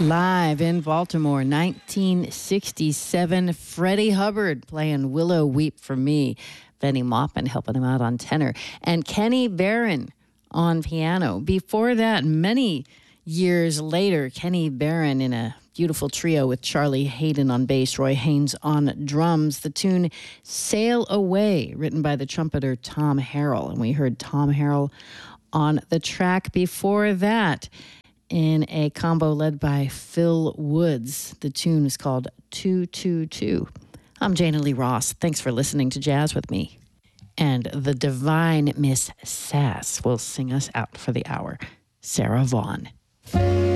Live in Baltimore, 1967, Freddie Hubbard playing Willow Weep for Me. Benny Maupin helping him out on tenor. And Kenny Barron on piano. Before that, many years later, Kenny Barron in a beautiful trio with Charlie Hayden on bass, Roy Haynes on drums. The tune Sail Away, written by the trumpeter Tom Harrell. And we heard Tom Harrell on the track before that in a combo led by Phil Woods. The tune is called 222. I'm Jana Lee Ross. Thanks for listening to Jazz with me. And the divine Miss Sass will sing us out for the hour. Sarah Vaughan.